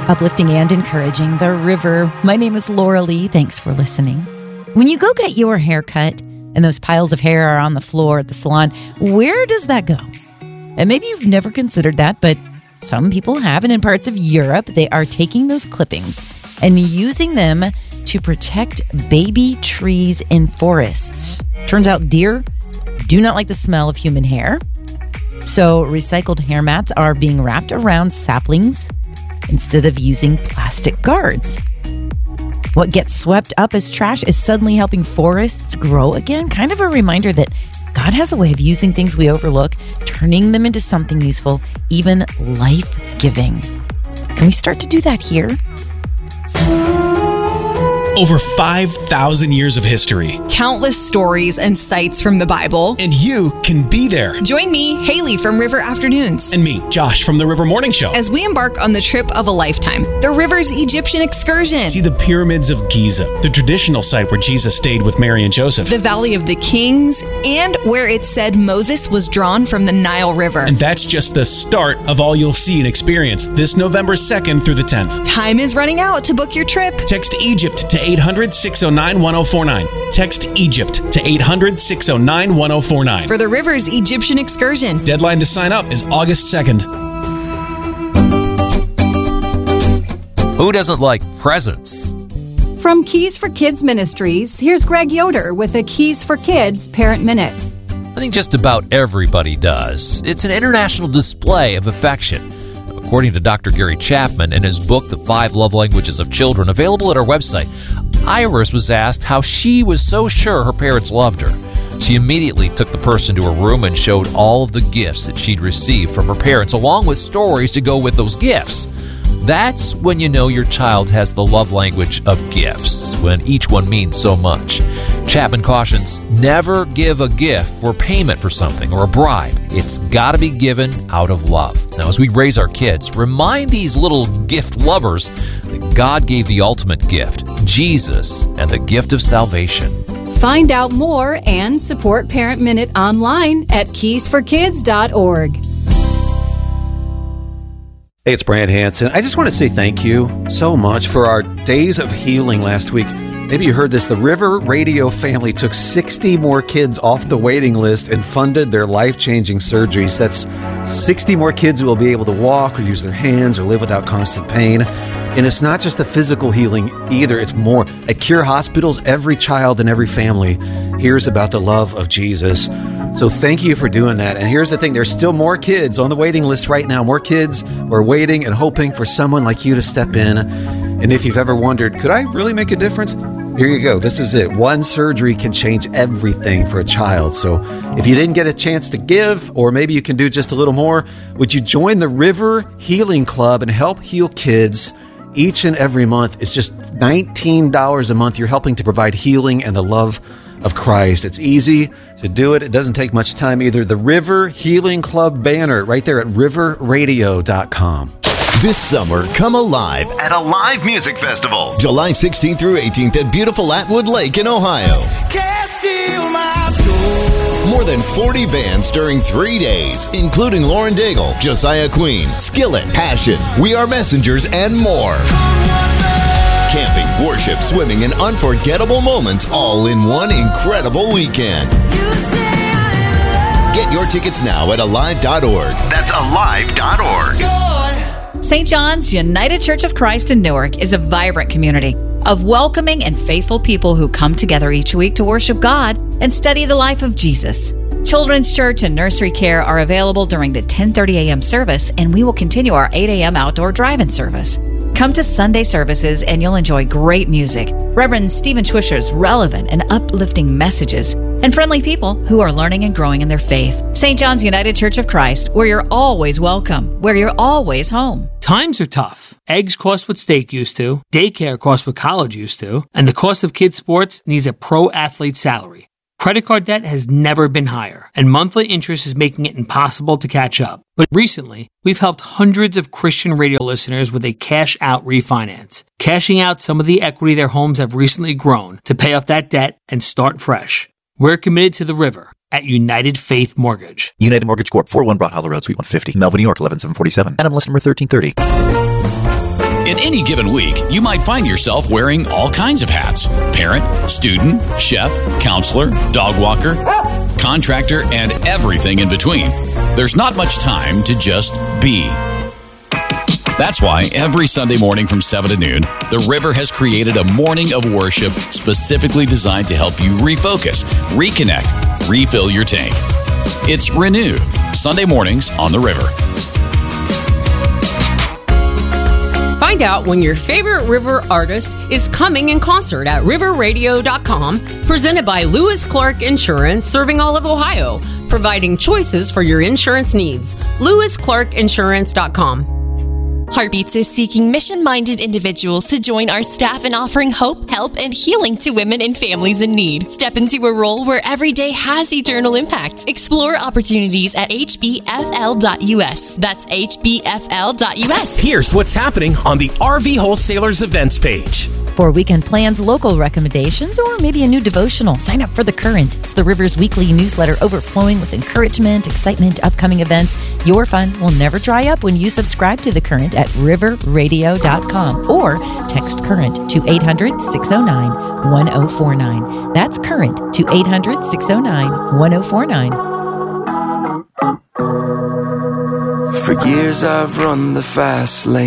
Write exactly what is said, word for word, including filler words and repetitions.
Uplifting and encouraging the river. My name is Laura Lee. Thanks for listening. When you go get your hair cut and those piles of hair are on the floor at the salon, where does that go? And maybe you've never considered that, but some people have. And in parts of Europe, they are taking those clippings and using them to protect baby trees in forests. Turns out deer do not like the smell of human hair. So recycled hair mats are being wrapped around saplings instead of using plastic guards. What gets swept up as trash is suddenly helping forests grow again. Kind of a reminder that God has a way of using things we overlook, turning them into something useful, even life-giving. Can we start to do that here? Over five thousand years of history. Countless stories and sites from the Bible. And you can be there. Join me, Haley from River Afternoons. And me, Josh from the River Morning Show. As we embark on the trip of a lifetime, the River's Egyptian excursion. See the pyramids of Giza, the traditional site where Jesus stayed with Mary and Joseph. The Valley of the Kings, and where it said Moses was drawn from the Nile River. And that's just the start of all you'll see and experience this November second through the tenth. Time is running out to book your trip. Text Egypt to eight hundred, six oh nine, one oh four nine. Text Egypt to eight hundred, six oh nine, one oh four nine. For the River's Egyptian excursion. Deadline to sign up is August second. Who doesn't like presents? From Keys for Kids Ministries, here's Greg Yoder with a Keys for Kids Parent Minute. I think just about everybody does. It's an international display of affection. According to Doctor Gary Chapman in his book, The Five Love Languages of Children, available at our website, Iris was asked how she was so sure her parents loved her. She immediately took the person to her room and showed all of the gifts that she'd received from her parents, along with stories to go with those gifts. That's when you know your child has the love language of gifts, when each one means so much. Chapman cautions, never give a gift for payment for something or a bribe. It's got to be given out of love. Now, as we raise our kids, remind these little gift lovers that God gave the ultimate gift, Jesus, and the gift of salvation. Find out more and support Parent Minute online at keys for kids dot org. Hey, it's Brad Hansen. I just want to say thank you so much for our Days of Healing last week. Maybe you heard this. The River Radio family took sixty more kids off the waiting list and funded their life-changing surgeries. That's sixty more kids who will be able to walk or use their hands or live without constant pain. And it's not just the physical healing either. It's more. At Cure Hospitals, every child and every family hears about the love of Jesus. So thank you for doing that. And here's the thing. There's still more kids on the waiting list right now. More kids who are waiting and hoping for someone like you to step in. And if you've ever wondered, could I really make a difference? Here you go. This is it. One surgery can change everything for a child. So if you didn't get a chance to give, or maybe you can do just a little more, would you join the River Healing Club and help heal kids each and every month? It's just nineteen dollars a month. You're helping to provide healing and the love of Christ. It's easy to do it. It doesn't take much time either. The River Healing Club banner right there at river radio dot com. This summer, come alive at Alive Music Festival. July sixteenth through eighteenth at beautiful Atwood Lake in Ohio. Can't steal my soul. More than forty bands during three days, including Lauren Daigle, Josiah Queen, Skillet, Passion, We Are Messengers, and more. Camping, worship, swimming, and unforgettable moments all in one incredible weekend. Get your tickets now at alive dot org. That's alive dot org. Saint John's United Church of Christ in Newark is a vibrant community of welcoming and faithful people who come together each week to worship God and study the life of Jesus. Children's church and nursery care are available during the ten thirty a.m. service, and we will continue our eight a.m. outdoor drive-in service. Come to Sunday services and you'll enjoy great music, Reverend Stephen Schwischer's relevant and uplifting messages, and friendly people who are learning and growing in their faith. Saint John's United Church of Christ, where you're always welcome, where you're always home. Times are tough. Eggs cost what steak used to, daycare costs what college used to, and the cost of kids' sports needs a pro athlete salary. Credit card debt has never been higher, and monthly interest is making it impossible to catch up. But recently, we've helped hundreds of Christian radio listeners with a cash-out refinance, cashing out some of the equity their homes have recently grown to pay off that debt and start fresh. We're committed to the river at United Faith Mortgage. United Mortgage Corp, four oh one Broad Hollow Road, Suite one fifty, Melville, New York, eleven seven forty-seven. N M L S number thirteen thirty. In any given week, you might find yourself wearing all kinds of hats: parent, student, chef, counselor, dog walker, contractor, and everything in between. There's not much time to just be. That's why every Sunday morning from seven to noon, The River has created a morning of worship specifically designed to help you refocus, reconnect, refill your tank. It's Renew, Sunday mornings on The River. Find out when your favorite River artist is coming in concert at river radio dot com, presented by Lewis Clark Insurance, serving all of Ohio, providing choices for your insurance needs. lewis clark insurance dot com. Heartbeats is seeking mission-minded individuals to join our staff in offering hope, help, and healing to women and families in need. Step into a role where every day has eternal impact. Explore opportunities at h b f l dot u s. That's h b f l dot u s. Here's what's happening on the R V Wholesalers events page. For weekend plans, local recommendations, or maybe a new devotional, sign up for The Current. It's the River's weekly newsletter overflowing with encouragement, excitement, upcoming events. Your fun will never dry up when you subscribe to The Current at river radio dot com or text CURRENT to eight hundred, six oh nine, one oh four nine. That's CURRENT to eight hundred, six oh nine, one oh four nine. For years I've run the fast lane.